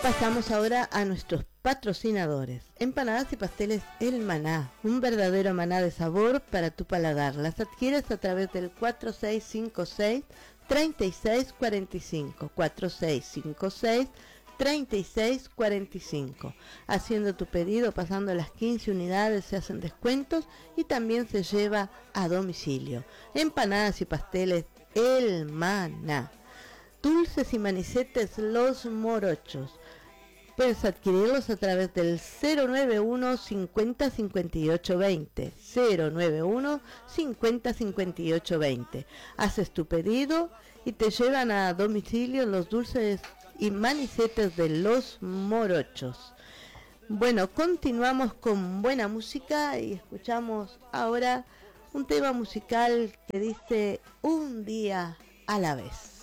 Pasamos ahora a nuestros patrocinadores. Empanadas y pasteles El Maná, un verdadero maná de sabor para tu paladar. Las adquieres a través del 4656-3645, 4656-3645. Haciendo tu pedido, pasando las 15 unidades, se hacen descuentos y también se lleva a domicilio. Empanadas y pasteles El Maná. Dulces y manicetes Los Morochos. Puedes adquirirlos a través del 091 50 58 20. 091 50 58 20. Haces tu pedido y te llevan a domicilio los dulces y manicetes de Los Morochos. Bueno, continuamos con buena música y escuchamos ahora un tema musical que dice Un día a la vez.